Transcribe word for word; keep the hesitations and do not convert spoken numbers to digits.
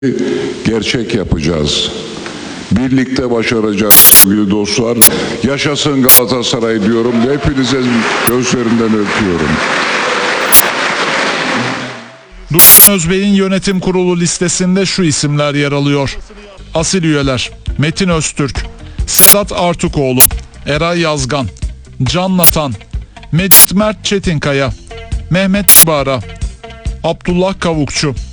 gerçek yapacağız. Birlikte başaracağız sevgili dostlar. Yaşasın Galatasaray diyorum. Hepinize gözlerinden öpüyorum. Dursun Özbey'in yönetim kurulu listesinde şu isimler yer alıyor. Asil üyeler: Metin Öztürk, Sedat Artukoğlu, Eray Yazgan, Can Natan, Mecit Mert Çetinkaya, Mehmet Bara, Abdullah Kavukçu,